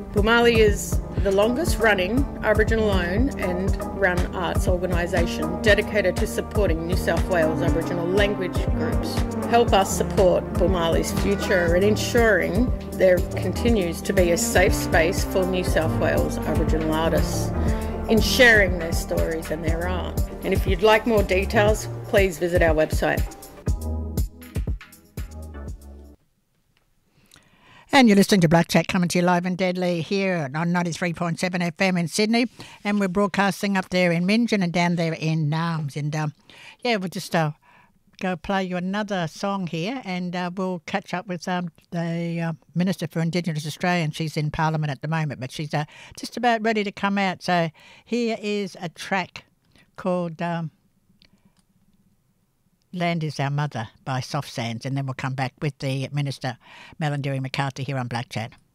Boomali is the longest running Aboriginal-owned and run arts organisation dedicated to supporting New South Wales Aboriginal language groups. Help us support Boomali's future and ensuring there continues to be a safe space for New South Wales Aboriginal artists in sharing their stories and their art. And if you'd like more details, please visit our website. And you're listening to Black Chat, coming to you live and deadly here on 93.7 FM in Sydney. And we're broadcasting up there in Minchin and down there in Narms. And we'll just go play you another song here, and we'll catch up with the Minister for Indigenous Australia. And she's in Parliament at the moment, but she's just about ready to come out. So here is a track called Land is Our Mother by Soft Sands, and then we'll come back with the Minister, Melandiri McCarthy, here on Black Chat.